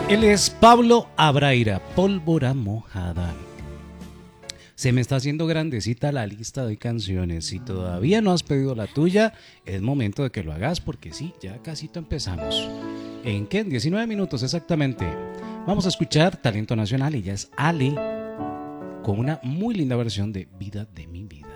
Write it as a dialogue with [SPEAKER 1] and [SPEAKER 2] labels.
[SPEAKER 1] Él es Pablo Abraira, Pólvora Mojada. Se me está haciendo grandecita la lista de canciones. Si todavía no has pedido la tuya, es momento de que lo hagas porque sí, ya casi empezamos. ¿En qué? En 19 minutos exactamente. Vamos a escuchar talento nacional. Ella es Ale, con una muy linda versión de Vida de mi vida.